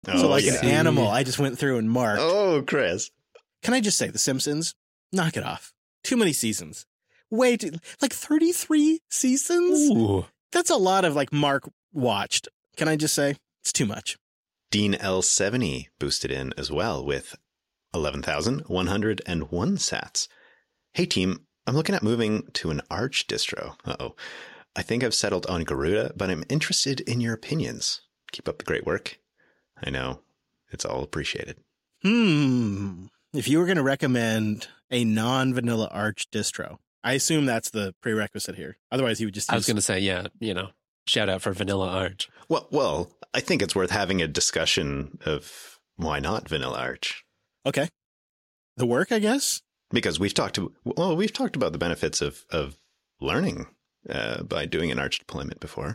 So like yeah. an animal, I just went through and marked. Oh, Chris. Can I just say, The Simpsons, knock it off. Too many seasons. Way too, like 33 seasons? Ooh. That's a lot of like Mark watched. Can I just say, it's too much. Dean L70 boosted in as well with 11,101 sats. Hey team, I'm looking at moving to an Arch distro. Uh-oh. I think I've settled on Garuda, but I'm interested in your opinions. Keep up the great work. I know. It's all appreciated. If you were going to recommend a non-vanilla Arch distro, I assume that's the prerequisite here. Otherwise, you would just use... I was going to say, yeah, shout out for Vanilla Arch. Well, I think it's worth having a discussion of why not Vanilla Arch. Okay. The work, I guess? Because we've talked about the benefits of learning by doing an Arch deployment before.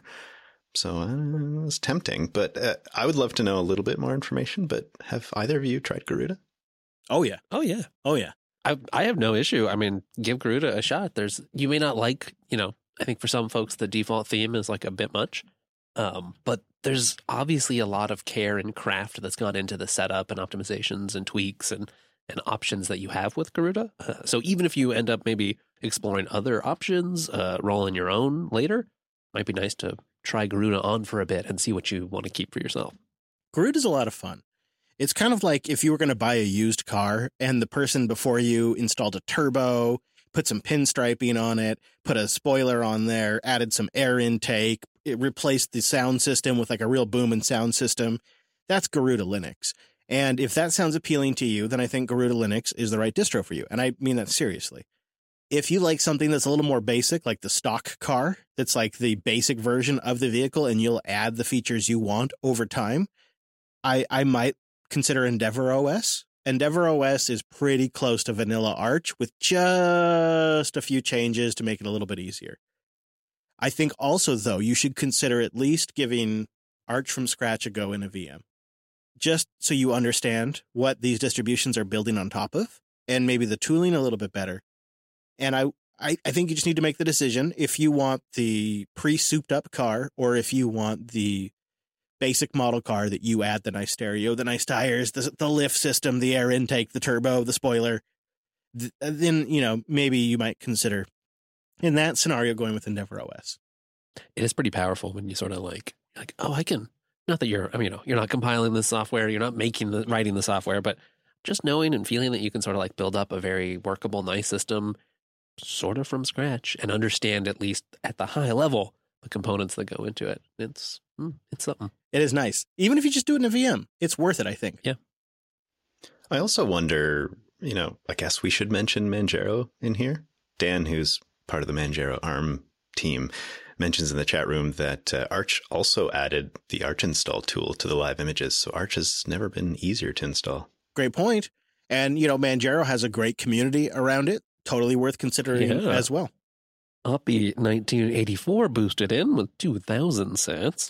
So it's tempting, but I would love to know a little bit more information. But have either of you tried Garuda? Oh, yeah. Oh, yeah. Oh, yeah. I have no issue. I mean, give Garuda a shot. You may not like, I think for some folks, the default theme is like a bit much. But there's obviously a lot of care and craft that's gone into the setup and optimizations and tweaks and options that you have with Garuda. So even if you end up maybe exploring other options, rolling your own later, might be nice to try Garuda on for a bit and see what you want to keep for yourself. Garuda's a lot of fun. It's kind of like if you were going to buy a used car and the person before you installed a turbo, put some pinstriping on it, put a spoiler on there, added some air intake, it replaced the sound system with like a real boom and sound system. That's Garuda Linux. And if that sounds appealing to you, then I think Garuda Linux is the right distro for you. And I mean that seriously. If you like something that's a little more basic, like the stock car, that's like the basic version of the vehicle, and you'll add the features you want over time, I might consider Endeavor OS. Endeavor OS is pretty close to Vanilla Arch with just a few changes to make it a little bit easier. I think also, though, you should consider at least giving Arch from scratch a go in a VM, just so you understand what these distributions are building on top of, and maybe the tooling a little bit better. And I think you just need to make the decision if you want the pre-souped up car or if you want the basic model car that you add the nice stereo, the nice tires, the lift system, the air intake, the turbo, the spoiler. Then, maybe you might consider in that scenario going with Endeavor OS. It is pretty powerful when you sort of like, oh, I can, not that you're not compiling the software, you're not writing the software, but just knowing and feeling that you can sort of like build up a very workable, nice system sort of from scratch and understand at least at the high level the components that go into it. It's something. It is nice. Even if you just do it in a VM, it's worth it, I think. Yeah. I also wonder, I guess we should mention Manjaro in here. Dan, who's part of the Manjaro ARM team, mentions in the chat room that Arch also added the Arch install tool to the live images. So Arch has never been easier to install. Great point. And, Manjaro has a great community around it. Totally worth considering as well. Uppy 1984 boosted in with 2,000 sats.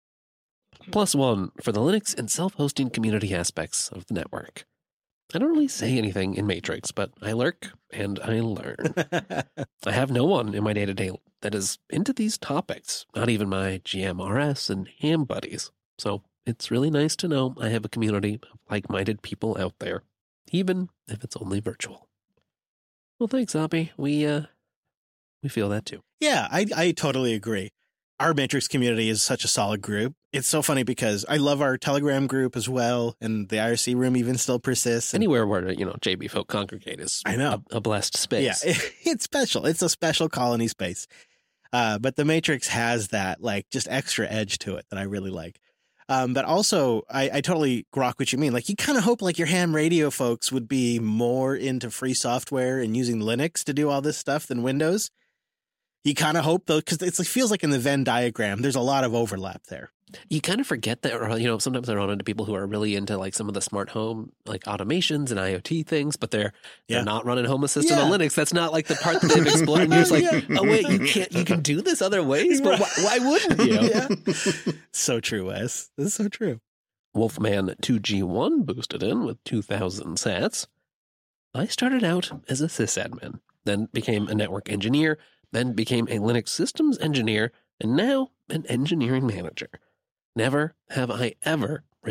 +1 for the Linux and self-hosting community aspects of the network. I don't really say anything in Matrix, but I lurk and I learn. I have no one in my day-to-day that is into these topics, not even my GMRS and ham buddies. So it's really nice to know I have a community of like-minded people out there, even if it's only virtual. Well, thanks, Oppy. We feel that too. Yeah, I totally agree. Our Matrix community is such a solid group. It's so funny because I love our Telegram group as well, and the IRC room even still persists. Anywhere where, JB folk congregate is a blessed space. Yeah, it's special. It's a special colony space. But the Matrix has that, like, just extra edge to it that I really like. But also, I totally grok what you mean. Like, you kind of hope, like, your ham radio folks would be more into free software and using Linux to do all this stuff than Windows. You kind of hope, though, because it feels like in the Venn diagram, there's a lot of overlap there. You kind of forget that, or, sometimes I run into people who are really into, like, some of the smart home, like, automations and IoT things, but they're not running Home Assistant on Linux. That's not, like, the part that they've explored. And you're just like, oh, wait, you can do this other ways? But why wouldn't you? Yeah. So true, Wes. This is so true. Wolfman 2G1 boosted in with 2,000 sats. I started out as a sysadmin, then became a network engineer, then became a Linux systems engineer, and now an engineering manager. Never have I ever written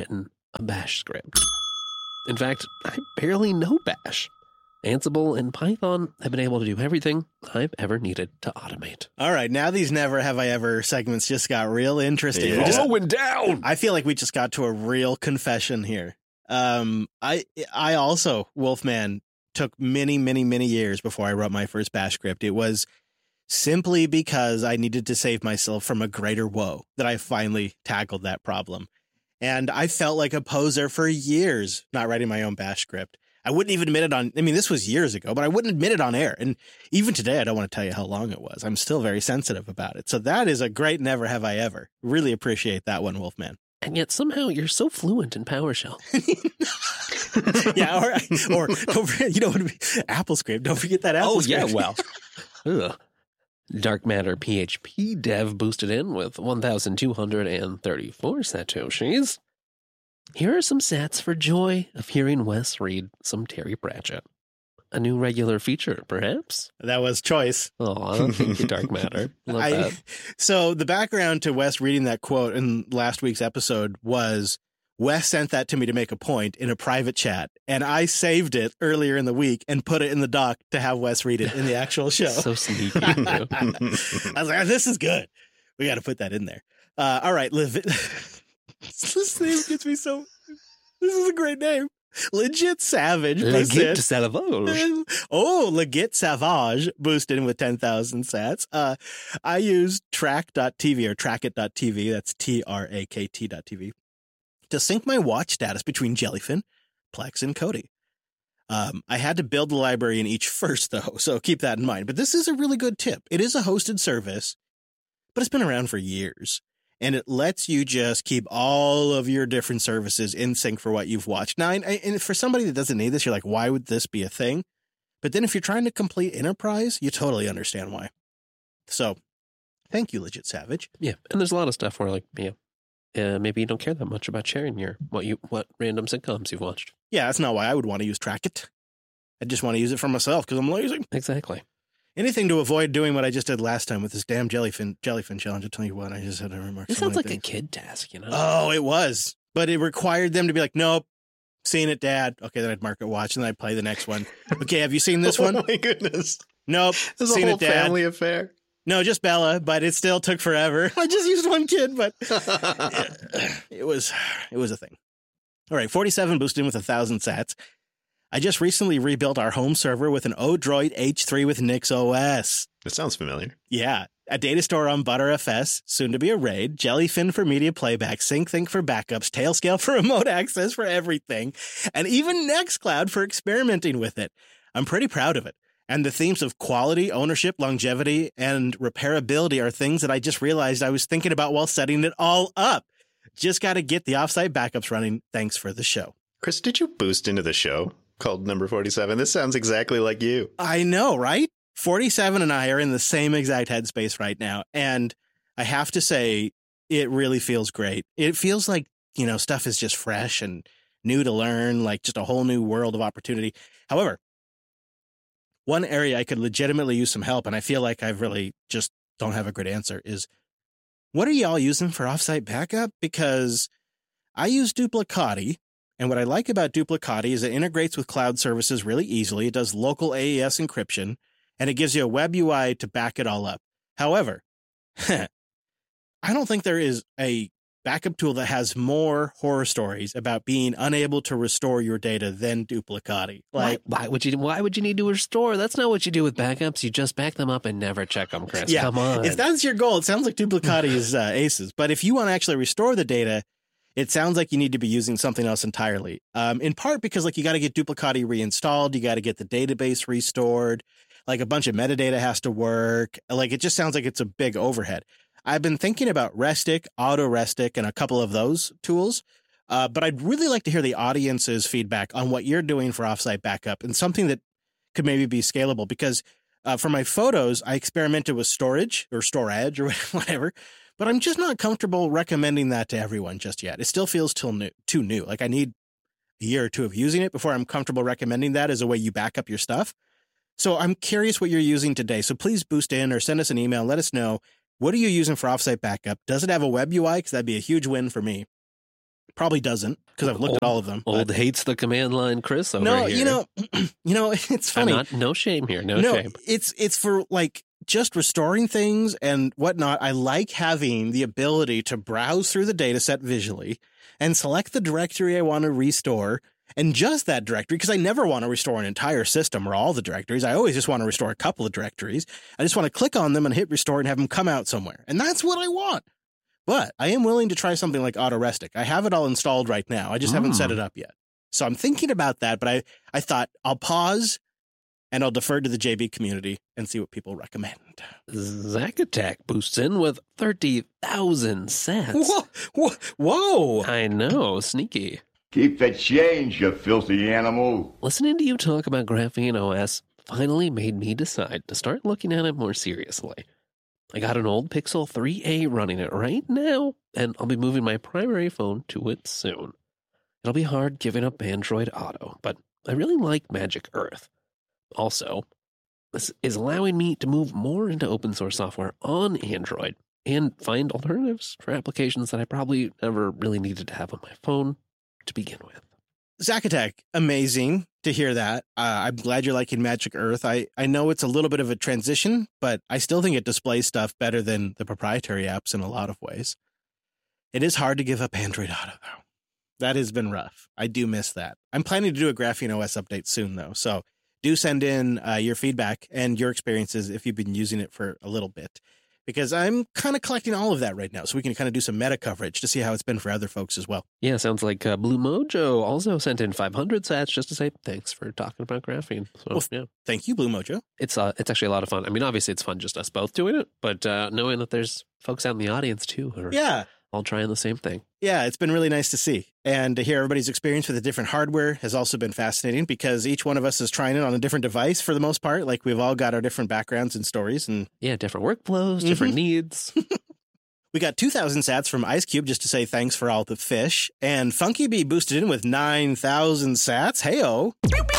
a bash script. In fact, I barely know bash. Ansible and Python have been able to do everything I've ever needed to automate. All right, now these never have I ever segments just got real interesting. Yeah. Going down! I feel like we just got to a real confession here. I also, Wolfman, took many, many, many years before I wrote my first bash script. It was simply because I needed to save myself from a greater woe that I finally tackled that problem. And I felt like a poser for years not writing my own bash script. I wouldn't even admit it this was years ago, but I wouldn't admit it on air. And even today, I don't want to tell you how long it was. I'm still very sensitive about it. So that is a great never have I ever. Really appreciate that one, Wolfman. And yet somehow you're so fluent in PowerShell. Yeah, or don't forget, AppleScript. Don't forget that AppleScript. Oh, yeah, well. Ugh. Dark Matter PHP dev boosted in with 1,234 Satoshis. Here are some sats for joy of hearing Wes read some Terry Pratchett. A new regular feature, perhaps? That was choice. Oh, thank you, Dark Matter. Love that. So the background to Wes reading that quote in last week's episode was Wes sent that to me to make a point in a private chat, and I saved it earlier in the week and put it in the doc to have Wes read it in the actual show. So sneaky. I was like, this is good. We got to put that in there. All right, this name gets me so... This is a great name. Legit Savage. Legit Savage. Oh, Legit Savage boosted in with 10,000 sats. I used track.tv or trackit.tv, that's TRAKT.tv, to sync my watch status between Jellyfin, Plex, and Kodi. I had to build the library in each first, though, so keep that in mind. But this is a really good tip. It is a hosted service, but it's been around for years. And it lets you just keep all of your different services in sync for what you've watched. Now, and for somebody that doesn't need this, you're like, why would this be a thing? But then if you're trying to complete enterprise, you totally understand why. So thank you, Legit Savage. Yeah, and there's a lot of stuff where, like, maybe you don't care that much about sharing what random sitcoms you've watched. Yeah, that's not why I would want to use Trackit. I just want to use it for myself because I'm lazy. Exactly. Anything to avoid doing what I just did last time with this damn jellyfin challenge. I'll tell you what, I just had to remark. It sounds like a kid task, Oh, it was. But it required them to be like, nope, seen it, Dad. Okay, then I'd mark it watch, and then I'd play the next one. Okay, have you seen this one? Oh, my goodness. Nope, This is seen a whole it, Dad. family affair. No, just Bella, but it still took forever. I just used one kid, but it was a thing. All right, 47 boosted in with 1,000 sats. I just recently rebuilt our home server with an Odroid H3 with NixOS. That sounds familiar. Yeah, a data store on ButterFS, soon to be a RAID, Jellyfin for media playback, SyncThink for backups, Tailscale for remote access for everything, and even Nextcloud for experimenting with it. I'm pretty proud of it. And the themes of quality, ownership, longevity, and repairability are things that I just realized I was thinking about while setting it all up. Just got to get the offsite backups running. Thanks for the show. Chris, did you boost into the show called Number 47? This sounds exactly like you. I know, right? 47 and I are in the same exact headspace right now. And I have to say, it really feels great. It feels like, stuff is just fresh and new to learn, like just a whole new world of opportunity. However, one area I could legitimately use some help, and I feel like I really just don't have a good answer, is what are y'all using for offsite backup? Because I use Duplicati. And what I like about Duplicati is it integrates with cloud services really easily. It does local AES encryption, and it gives you a web UI to back it all up. However, I don't think there is a backup tool that has more horror stories about being unable to restore your data than Duplicati. Like, why would you need to restore? That's not what you do with backups. You just back them up and never check them, Chris. Yeah, come on. If that's your goal, it sounds like Duplicati is aces. But if you want to actually restore the data, it sounds like you need to be using something else entirely. In part because you got to get Duplicati reinstalled. You got to get the database restored. Like a bunch of metadata has to work. Like it just sounds like it's a big overhead. I've been thinking about Restic, AutoRestic, and a couple of those tools. But I'd really like to hear the audience's feedback on what you're doing for offsite backup and something that could maybe be scalable. Because for my photos, I experimented with storage or whatever. But I'm just not comfortable recommending that to everyone just yet. It still feels too new. Like I need a year or two of using it before I'm comfortable recommending that as a way you back up your stuff. So I'm curious what you're using today. So please boost in or send us an email. Let us know, what are you using for offsite backup? Does it have a web UI? Because that'd be a huge win for me. Probably doesn't, because I've looked at all of them. Old hates the command line Chris over no, here. you know, it's funny. No shame here. No shame. It's for like just restoring things and whatnot. I like having the ability to browse through the data set visually and select the directory I want to restore, and just that directory, because I never want to restore an entire system or all the directories. I always just want to restore a couple of directories. I just want to click on them and hit restore and have them come out somewhere. And that's what I want. But I am willing to try something like Autorestic. I have it all installed right now. I just haven't set it up yet. So I'm thinking about that, but I thought I'll pause and I'll defer to the JB community and see what people recommend. Zacatech boosts in with 30,000 sats. Whoa! I know, sneaky. Keep the change, you filthy animal. Listening to you talk about Graphene OS finally made me decide to start looking at it more seriously. I got an old Pixel 3a running it right now, and I'll be moving my primary phone to it soon. It'll be hard giving up Android Auto, but I really like Magic Earth. Also, this is allowing me to move more into open source software on Android and find alternatives for applications that I probably never really needed to have on my phone to begin with. Zacatech, amazing to hear that. I'm glad you're liking Magic Earth. I know it's a little bit of a transition, but I still think it displays stuff better than the proprietary apps in a lot of ways. It is hard to give up Android Auto, though. That has been rough. I do miss that. I'm planning to do a Graphene OS update soon, though, so do send in your feedback and your experiences if you've been using it for a little bit, because I'm kind of collecting all of that right now, so we can kind of do some meta coverage to see how it's been for other folks as well. Yeah, sounds like Blue Mojo also sent in 500 sats just to say thanks for talking about graphene. So, well, yeah. Thank you, Blue Mojo. It's actually a lot of fun. I mean, obviously it's fun just us both doing it, but knowing that there's folks out in the audience too who are all trying the same thing. Yeah, it's been really nice to see. And to hear everybody's experience with the different hardware has also been fascinating, because each one of us is trying it on a different device for the most part. Like, we've all got our different backgrounds and stories. And yeah, different workflows, different needs. We got 2,000 sats from Ice Cube just to say thanks for all the fish. And Funky Bee boosted in with 9,000 sats. Hey-o.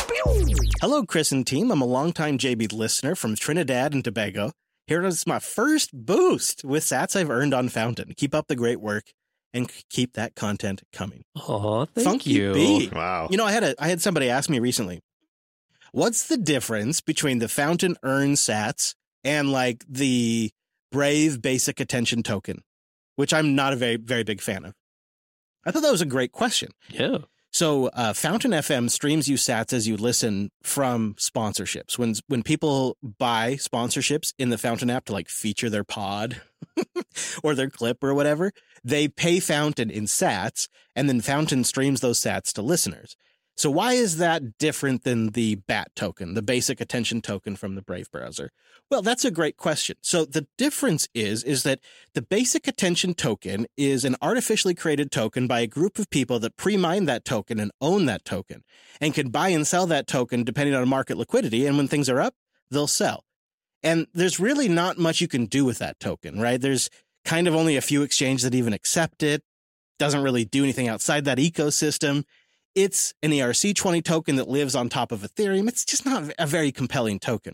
Hello, Chris and team. I'm a longtime JB listener from Trinidad and Tobago. Here is my first boost with sats I've earned on Fountain. Keep up the great work and keep that content coming. Oh, thank Funky you. Bee. Wow. You know, I had somebody ask me recently, what's the difference between the Fountain earn sats and like the Brave basic attention token, which I'm not a very, very big fan of? I thought that was a great question. Yeah. So Fountain FM streams you sats as you listen from sponsorships. When people buy sponsorships in the Fountain app to like feature their pod or their clip or whatever, they pay Fountain in sats, and then Fountain streams those sats to listeners. So why is that different than the BAT token, the basic attention token from the Brave browser? Well, that's a great question. So the difference is that the basic attention token is an artificially created token by a group of people that pre-mine that token and own that token and can buy and sell that token depending on market liquidity. And when things are up, they'll sell. And there's really not much you can do with that token, right? There's kind of only a few exchanges that even accept it. Doesn't really do anything outside that ecosystem. It's an ERC20 token that lives on top of Ethereum. It's just not a very compelling token.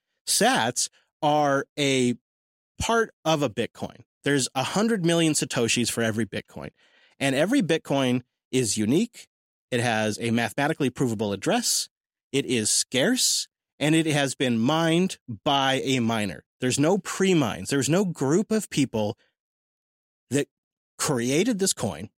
Sats are a part of a Bitcoin. There's 100 million Satoshis for every Bitcoin. And every Bitcoin is unique. It has a mathematically provable address. It is scarce. And it has been mined by a miner. There's no pre-mines. There's no group of people that created this coin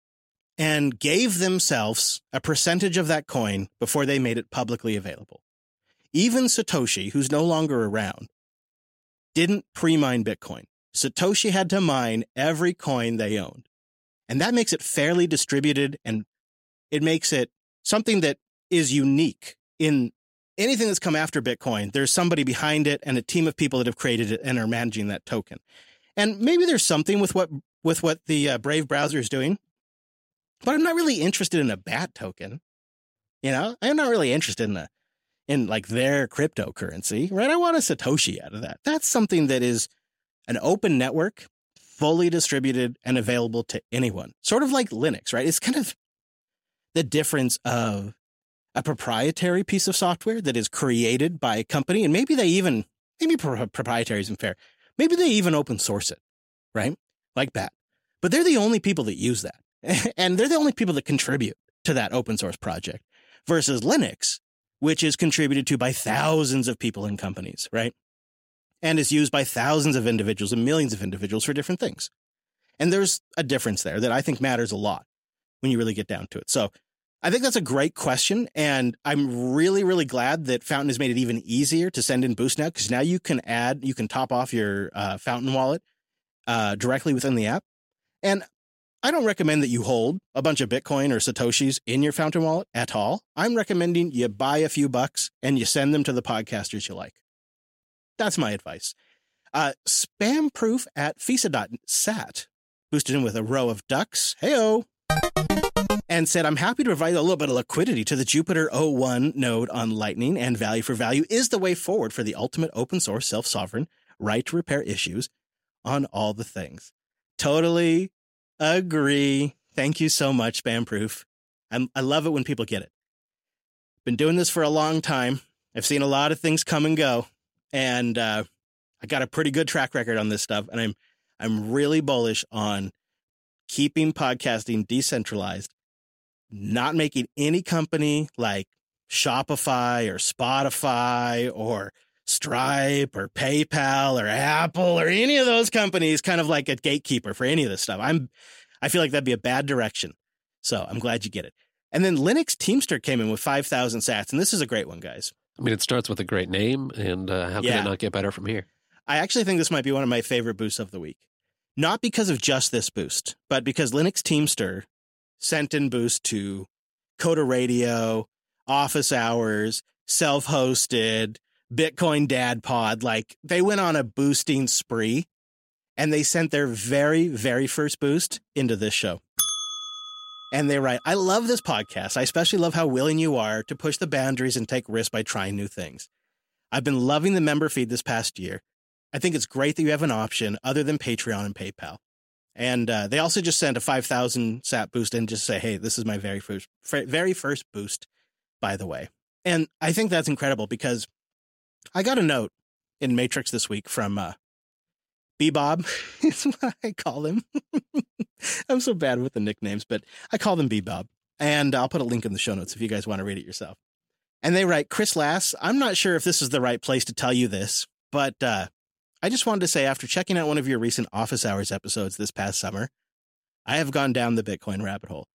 and gave themselves a percentage of that coin before they made it publicly available. Even Satoshi, who's no longer around, didn't pre-mine Bitcoin. Satoshi had to mine every coin they owned. And that makes it fairly distributed, and it makes it something that is unique. In anything that's come after Bitcoin, there's somebody behind it and a team of people that have created it and are managing that token. And maybe there's something with what the Brave browser is doing, but I'm not really interested in a BAT token. You know, I'm not really interested in like their cryptocurrency, right? I want a Satoshi out of that. That's something that is an open network, fully distributed and available to anyone. Sort of like Linux, right? It's kind of the difference of a proprietary piece of software that is created by a company, and maybe proprietary isn't fair. Maybe they even open source it, right? Like that. But they're the only people that use that. And they're the only people that contribute to that open source project versus Linux, which is contributed to by thousands of people and companies, right? And is used by thousands of individuals and millions of individuals for different things. And there's a difference there that I think matters a lot when you really get down to it. So I think that's a great question. And I'm really, really glad that Fountain has made it even easier to send in Boost now, because now you can top off your Fountain wallet directly within the app. And I don't recommend that you hold a bunch of Bitcoin or Satoshis in your Fountain wallet at all. I'm recommending you buy a few bucks and you send them to the podcasters you like. That's my advice. Spamproof at FISA.sat boosted in with a row of ducks. Heyo. And said, I'm happy to provide a little bit of liquidity to the Jupiter 01 node on Lightning, and value for value is the way forward for the ultimate open source self-sovereign right to repair issues on all the things. Totally agree. Thank you so much, Spamproof. I love it when people get it. Been doing this for a long time. I've seen a lot of things come and go, and I got a pretty good track record on this stuff, and I'm really bullish on keeping podcasting decentralized, not making any company like Shopify or Spotify or Stripe or PayPal or Apple or any of those companies kind of like a gatekeeper for any of this stuff. I feel like that'd be a bad direction. So I'm glad you get it. And then Linux Teamster came in with 5,000 sats. And this is a great one, guys. I mean, it starts with a great name, and how can it not get better from here? I actually think this might be one of my favorite boosts of the week. Not because of just this boost, but because Linux Teamster sent in boost to Coda Radio, Office Hours, Self-Hosted, Bitcoin Dad Pod. Like, they went on a boosting spree, and they sent their very, very first boost into this show. And they write, I love this podcast. I especially love how willing you are to push the boundaries and take risks by trying new things. I've been loving the member feed this past year. I think it's great that you have an option other than Patreon and PayPal. And they also just sent a 5,000 sat boost and just say, hey, this is my very first boost, by the way. And I think that's incredible because I got a note in Matrix this week from Bebob is what I call him. I'm so bad with the nicknames, but I call them Bebob. And I'll put a link in the show notes if you guys want to read it yourself. And they write, Chris Lass, I'm not sure if this is the right place to tell you this, but I just wanted to say, after checking out one of your recent Office Hours episodes this past summer, I have gone down the Bitcoin rabbit hole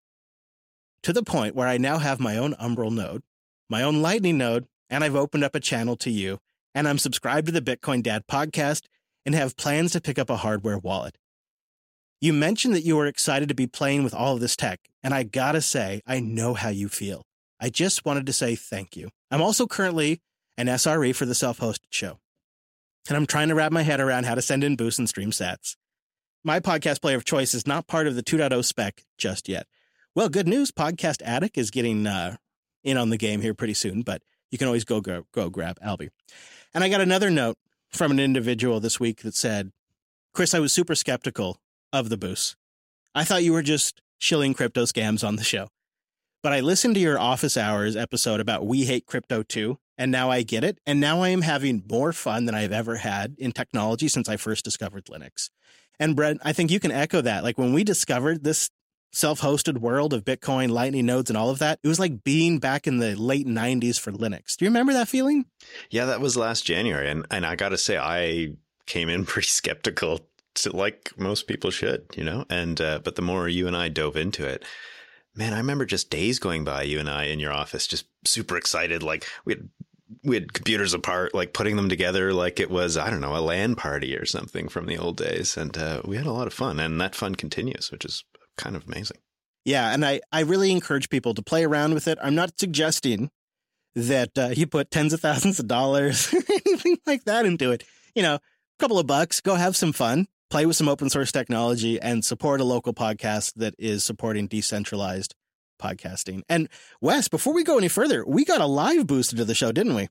to the point where I now have my own Umbrel node, my own Lightning node, and I've opened up a channel to you, and I'm subscribed to the Bitcoin Dad podcast and have plans to pick up a hardware wallet. You mentioned that you were excited to be playing with all of this tech, and I gotta say, I know how you feel. I just wanted to say thank you. I'm also currently an SRE for the Self-Hosted Show, and I'm trying to wrap my head around how to send in boosts and stream sats. My podcast player of choice is not part of the 2.0 spec just yet. Well, good news. Podcast Addict is getting in on the game here pretty soon, but you can always go grab Albie. And I got another note from an individual this week that said, Chris, I was super skeptical of the boosts. I thought you were just shilling crypto scams on the show. But I listened to your Office Hours episode about We Hate Crypto too, and now I get it. And now I am having more fun than I've ever had in technology since I first discovered Linux. And Brett, I think you can echo that. Like when we discovered this self-hosted world of Bitcoin, Lightning nodes, and all of that, it was like being back in the late 90s for Linux. Do you remember that feeling? Yeah, that was last January. And I got to say, I came in pretty skeptical, like most people should, you know, and but the more you and I dove into it, man, I remember just days going by, you and I in your office, just super excited. Like we had computers apart, like putting them together like it was, I don't know, a LAN party or something from the old days. And we had a lot of fun, and that fun continues, which is kind of amazing. Yeah. And I really encourage people to play around with it. I'm not suggesting that you put tens of thousands of dollars, anything like that into it. You know, a couple of bucks, go have some fun, play with some open source technology, and support a local podcast that is supporting decentralized podcasting. And Wes, before we go any further, we got a live boost into the show, didn't we?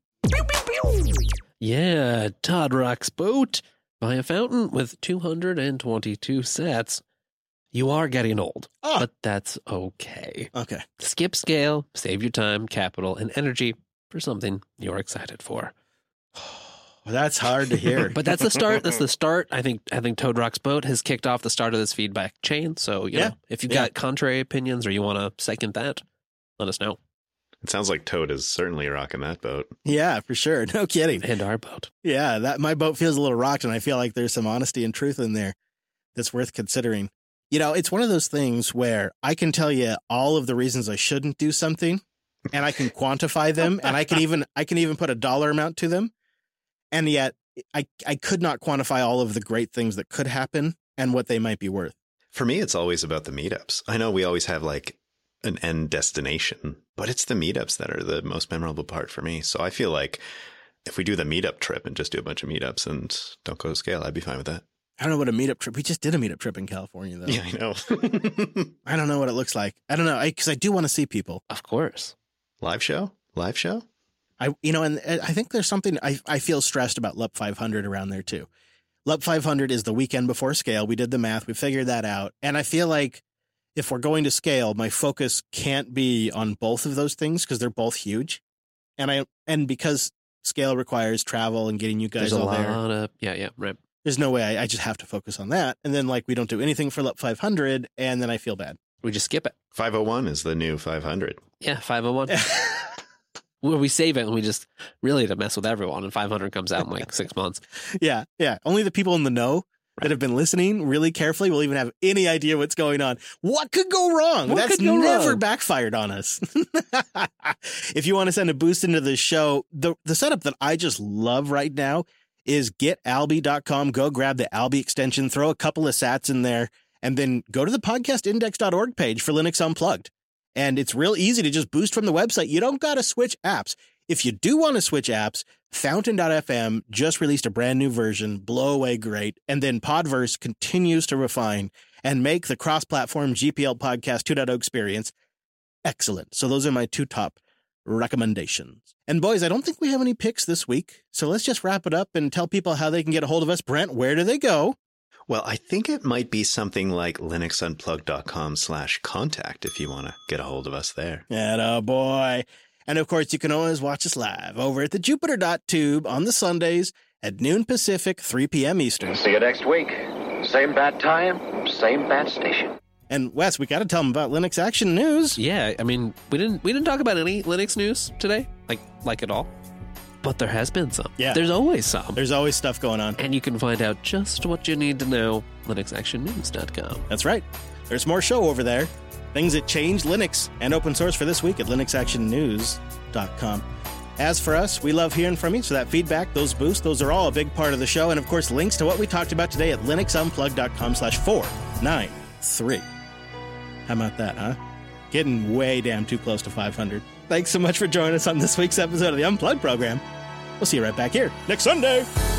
Yeah, Todd Rock's boat by a fountain with 222 sats. You are getting old, but that's okay. Okay. Skip scale, save your time, capital, and energy for something you're excited for. Well, that's hard to hear. But that's the start. That's the start. I think Toad Rock's Boat has kicked off the start of this feedback chain. So, you know, if you've got contrary opinions or you want to second that, let us know. It sounds like Toad is certainly rocking that boat. Yeah, for sure. No kidding. And our boat. Yeah, that my boat feels a little rocked, and I feel like there's some honesty and truth in there that's worth considering. You know, it's one of those things where I can tell you all of the reasons I shouldn't do something, and I can quantify them, and I can even put a dollar amount to them. And yet I could not quantify all of the great things that could happen and what they might be worth. For me, it's always about the meetups. I know we always have like an end destination, but it's the meetups that are the most memorable part for me. So I feel like if we do the meetup trip and just do a bunch of meetups and don't go to scale, I'd be fine with that. I don't know what a meetup trip. We just did a meetup trip in California, though. Yeah, I know. I don't know what it looks like. I don't know, because I do want to see people. Of course. Live show? And I think there's something I feel stressed about LUP 500 around there too. LUP 500 is the weekend before scale. We did the math. We figured that out. And I feel like if we're going to scale, my focus can't be on both of those things because they're both huge. And because scale requires travel and getting you guys all there. Right. There's no way I just have to focus on that. And then like we don't do anything for LUP 500 and then I feel bad. We just skip it. 501 is the new 500. Yeah, 501. Where we save it and we just really to mess with everyone, and 500 comes out in like 6 months. Yeah. Only the people in the know that have been listening really carefully will even have any idea what's going on. What could go wrong? That's never backfired on us. If you want to send a boost into the show, the setup that I just love right now is getalby.com. Go grab the Alby extension, throw a couple of sats in there, and then go to the podcastindex.org page for Linux Unplugged. And it's real easy to just boost from the website. You don't got to switch apps. If you do want to switch apps, Fountain.fm just released a brand new version, blow away great. And then Podverse continues to refine and make the cross-platform GPL Podcast 2.0 experience excellent. So those are my two top recommendations. And boys, I don't think we have any picks this week. So let's just wrap it up and tell people how they can get a hold of us. Brent, where do they go? Well, I think it might be something like linuxunplugged.com/contact if you want to get a hold of us there. Atta boy. And of course, you can always watch us live over at the Jupiter.tube on the Sundays at noon Pacific, 3 p.m. Eastern. See you next week. Same bad time, same bad station. And Wes, we got to tell them about Linux Action News. Yeah, I mean, we didn't talk about any Linux news today, like at all. But there has been some. Yeah. There's always some. There's always stuff going on. And you can find out just what you need to know, linuxactionnews.com. That's right. There's more show over there. Things that changed Linux and open source for this week at linuxactionnews.com. As for us, we love hearing from you, so that feedback, those boosts, those are all a big part of the show. And of course, links to what we talked about today at linuxunplugged.com/493. How about that, huh? Getting way damn too close to 500. Thanks so much for joining us on this week's episode of the Unplugged program. We'll see you right back here next Sunday.